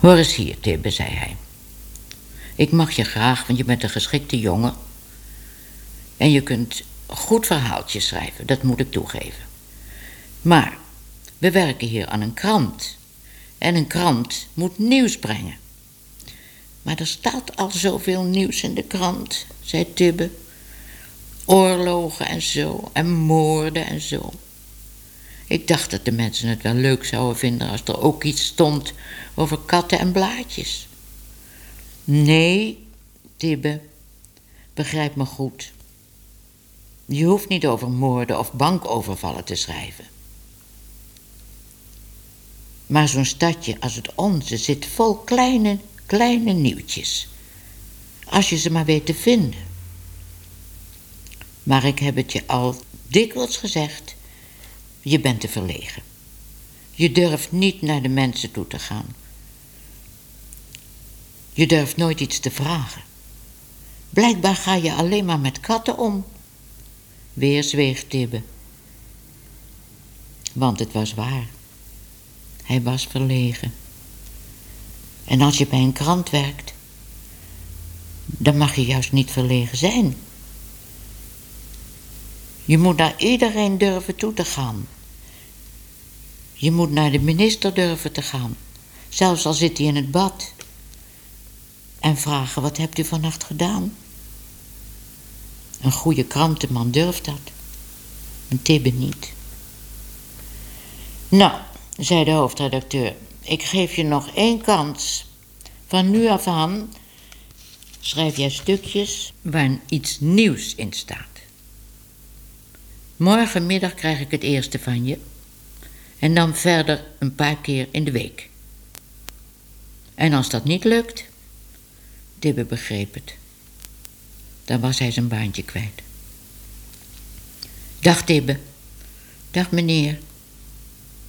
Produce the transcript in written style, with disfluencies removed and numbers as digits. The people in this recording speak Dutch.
Hoor eens hier, Tibbe, zei hij. Ik mag je graag, want je bent een geschikte jongen. En je kunt goed verhaaltjes schrijven, dat moet ik toegeven. Maar we werken hier aan een krant. En een krant moet nieuws brengen. Maar er staat al zoveel nieuws in de krant, zei Tibbe. Oorlogen en zo, en moorden en zo. Ik dacht dat de mensen het wel leuk zouden vinden als er ook iets stond over katten en blaadjes. Nee, Tibbe, begrijp me goed. Je hoeft niet over moorden of bankovervallen te schrijven. Maar zo'n stadje als het onze zit vol kleine nieuwtjes. Als je ze maar weet te vinden. Maar ik heb het je al dikwijls gezegd, je bent te verlegen. Je durft niet naar de mensen toe te gaan. Je durft nooit iets te vragen. Blijkbaar ga je alleen maar met katten om. Weer zweeg Tibbe. Want het was waar. Hij was verlegen. En als je bij een krant werkt, dan mag je juist niet verlegen zijn. Je moet naar iedereen durven toe te gaan. Je moet naar de minister durven te gaan. Zelfs al zit hij in het bad. En vragen, wat hebt u vannacht gedaan? Een goede krantenman durft dat. Een Tibbe niet. Nou, zei de hoofdredacteur, ik geef je nog 1 kans. Van nu af aan schrijf jij stukjes waar iets nieuws in staat. Morgenmiddag krijg ik het eerste van je. En dan verder een paar keer in de week. En als dat niet lukt, Tibbe begreep het. Dan was hij zijn baantje kwijt. Dag Tibbe. Dag meneer.